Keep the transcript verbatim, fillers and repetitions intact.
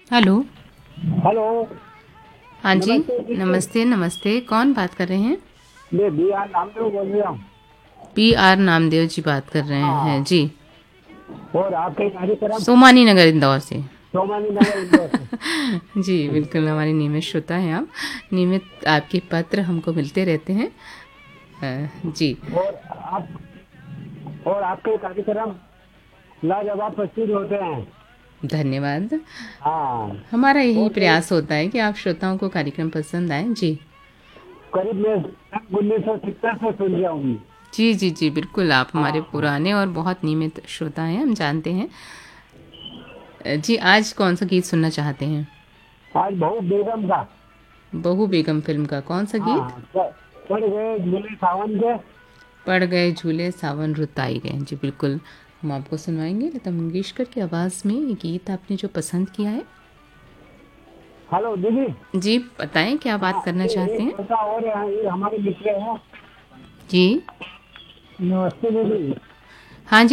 Hello. Hello. हाँ जी। नमस्ते जी। नमस्ते नमस्ते, कौन बात कर रहे हैं? मैं बी आर नामदेव बोल रहा हूँ। पी आर नामदेव जी बात कर रहे हैं हाँ। जी। और आपके कार्यक्रम सोमानी नगर इंदौर से। सोमानी नगर इंदौर से। जी बिल्कुल, हमारी नियमित श्रोता हैं आप। नियमित आपके पत्र हमको मिलते रहते हैं। अ, जी। और आप और आपके कार्यक्रम लाजवाब प्रस्तुत होते हैं। धन्यवाद। हाँ। हमारा यही और करीब प्रयास होता है कि आप श्रोताओं को कार्यक्रम पसंद आए जी। करीब मैं सन उन्नीस सौ सत्तर से सुन रहा हूँ। जी जी जी बिल्कुल, आप हमारे हाँ। पुराने और बहुत नियमित श्रोता हैं, हम जानते हैं। अ, जी, आज कौन सा गीत सुनना चाहते हैं? आज बहुत बेगम का। बहू बेगम फिल्म का कौन सा गीत? हाँ। प- पड़ गए झूले सावन के। पड़ गए झूले सावन रुत आई गए। जी बिल्कुल, हम आपको सुनवाएंगे लता मंगेशकर की आवाज़ में ये गीत आपने जो पसंद किया है। हेलो दीदी। जी बताएं, क्या बात हाँ, करना ये चाहते एक हैं? श्रोता और है, ये हमारे मित्र हैं। जी। नमस्ते दीदी।